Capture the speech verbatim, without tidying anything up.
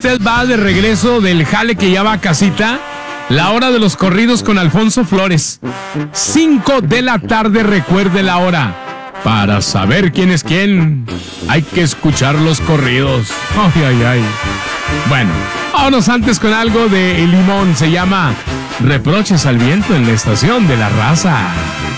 usted va de regreso del jale que ya va a casita, la hora de los corridos con Alfonso Flores. Cinco de la tarde, recuerde la hora. Para saber quién es quién, hay que escuchar los corridos. Ay, ay, ay. Bueno, vámonos antes con algo de El Limón. Se llama Reproches al Viento en la Estación de la Raza.